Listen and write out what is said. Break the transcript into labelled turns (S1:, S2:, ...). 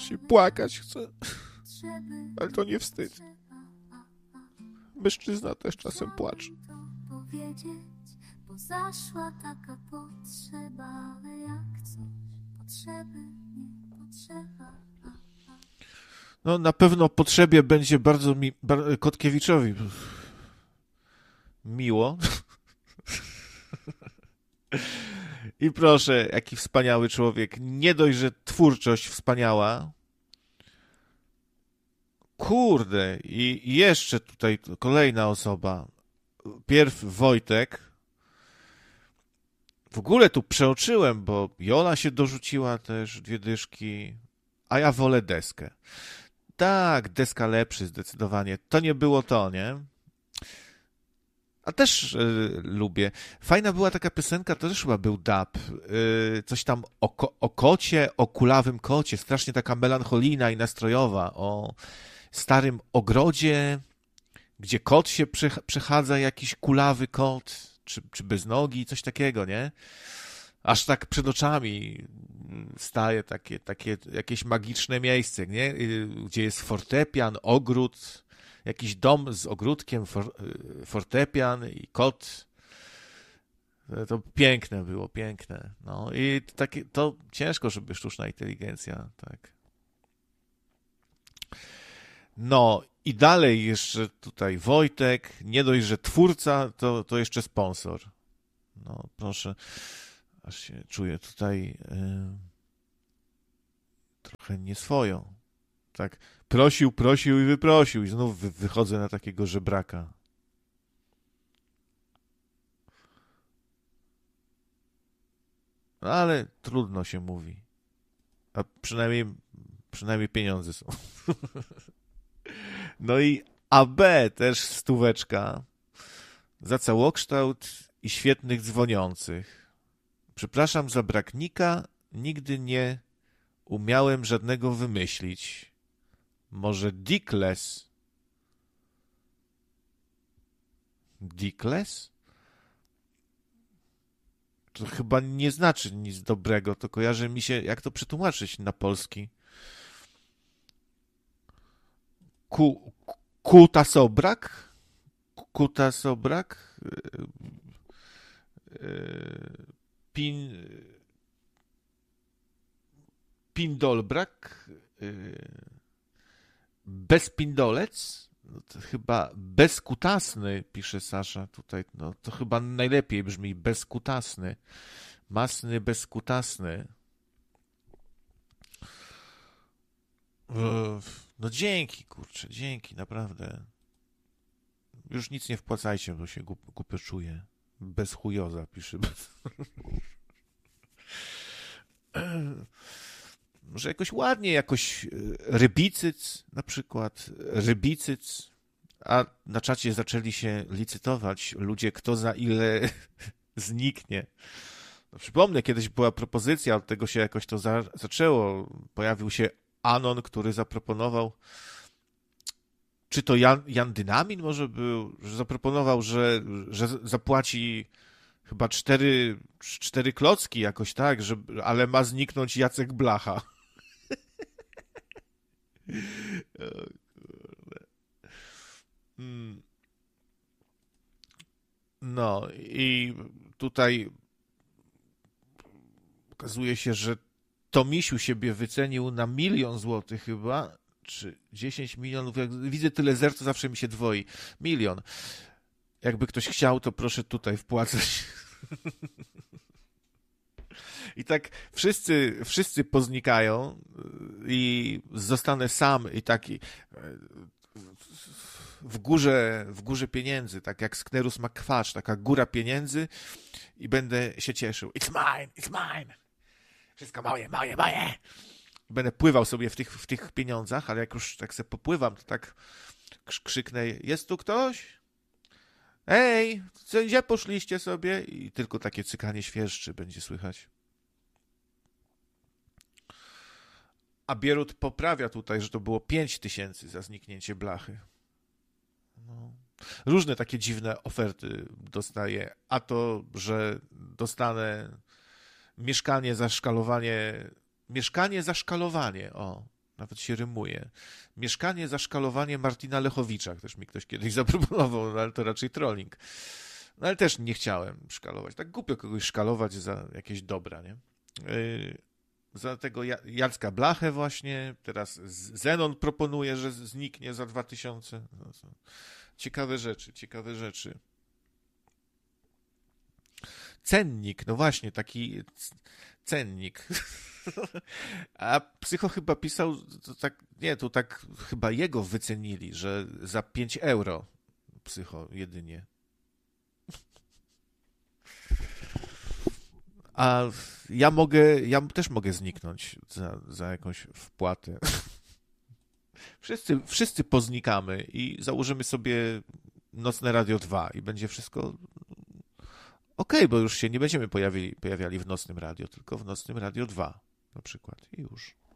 S1: się płakać chce, ale to nie wstyd. Mężczyzna też czasem płacze. Bo zaszła taka potrzeba, ale jak coś potrzeby nie potrzeba. No na pewno potrzebie będzie bardzo Kotkiewiczowi miło. I proszę, jaki wspaniały człowiek. Nie dość, że twórczość wspaniała. Kurde, i jeszcze tutaj kolejna osoba. Pierw Wojtek. W ogóle tu przeoczyłem, bo Jola się dorzuciła też 2 dyszki, a ja wolę deskę. Tak, deska lepszy zdecydowanie. To nie było to, nie? A też lubię. Fajna była taka piosenka, to też chyba był dub. Coś tam o kocie, o kulawym kocie. Strasznie taka melancholijna i nastrojowa. O starym ogrodzie, gdzie kot się przechadza, jakiś kulawy kot, czy bez nogi, coś takiego, nie? Aż tak przed oczami staje takie jakieś magiczne miejsce, nie? Gdzie jest fortepian, ogród, jakiś dom z ogródkiem, fortepian i kot. To piękne było, piękne. No i to ciężko, żeby sztuczna inteligencja, tak. No i dalej jeszcze tutaj Wojtek, nie dość, że twórca, to jeszcze sponsor. No proszę, aż się czuję tutaj trochę nieswojo. Tak, prosił i wyprosił i znów wychodzę na takiego żebraka. No, ale trudno się mówi. A przynajmniej pieniądze są. No i AB też 100 za całokształt i świetnych dzwoniących. Przepraszam za braknika, nigdy nie umiałem żadnego wymyślić. Może Dickless? Dickless? To chyba nie znaczy nic dobrego, to kojarzy mi się, jak to przetłumaczyć na polski. Kutasobrak? Kutasobrak? Pindolbrak? Bezpindolec? No to chyba bezkutasny, pisze Sasza tutaj. No to chyba najlepiej brzmi bezkutasny. Masny, bezkutasny. No dzięki, kurczę, dzięki, naprawdę. Już nic nie wpłacajcie, bo się głupio czuję. Bez chujoza, pisze. Może jakoś ładnie, jakoś rybicyc na przykład, rybicyc, a na czacie zaczęli się licytować ludzie, kto za ile zniknie. No, przypomnę, kiedyś była propozycja, od tego się jakoś to zaczęło. Pojawił się Anon, który zaproponował, czy to Jan Dynamin może był, że zaproponował, że zapłaci chyba 4 klocki jakoś tak, ale ma zniknąć Jacek Blacha. No i tutaj okazuje się, że Tomisiu siebie wycenił na 1 000 000 złotych chyba, czy 10 milionów. Jak widzę tyle zer, to zawsze mi się dwoi. 1 000 000. Jakby ktoś chciał, to proszę tutaj wpłacać. I tak wszyscy poznikają i zostanę sam i taki w górze pieniędzy, tak jak Sknerus McQuatch, taka góra pieniędzy i będę się cieszył. It's mine. Wszystko moje. Będę pływał sobie w tych pieniądzach, ale jak już tak sobie popływam, to tak krzyknę, jest tu ktoś? Ej, gdzie poszliście sobie? I tylko takie cykanie świerszczy będzie słychać. A Bierut poprawia tutaj, że to było 5000 za zniknięcie blachy. No. Różne takie dziwne oferty dostaję. A to, że dostanę mieszkanie za szkalowanie. O, Nawet się rymuje. Mieszkanie za szkalowanie Martina Lechowicza. Też mi ktoś kiedyś zaproponował, no ale to raczej trolling. No ale też nie chciałem szkalować. Tak głupio kogoś szkalować za jakieś dobra, nie? Za tego Jacka Blachę właśnie. Teraz Zenon proponuje, że zniknie za 2000. No, ciekawe rzeczy, ciekawe rzeczy. Cennik, no właśnie, taki cennik. A Psycho chyba pisał, to tak, nie, to tak chyba jego wycenili, że za 5 euro Psycho jedynie. A ja też mogę zniknąć za jakąś wpłatę. Wszyscy poznikamy i założymy sobie Nocne Radio 2 i będzie wszystko okej, bo już się nie będziemy pojawiali w Nocnym Radio, tylko w Nocnym Radio 2 na przykład i już.